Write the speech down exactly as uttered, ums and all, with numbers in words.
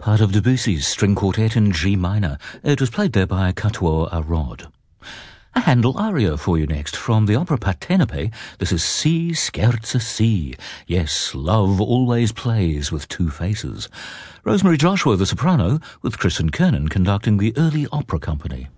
part of Debussy's String Quartet in G minor. It was played there by Catuo Arod. A Handel aria for you next, from the opera Partenope. This is Si Scherza Si. Yes, love always plays with two faces. Rosemary Joshua, the soprano, with Kristen Kernan conducting the early opera company.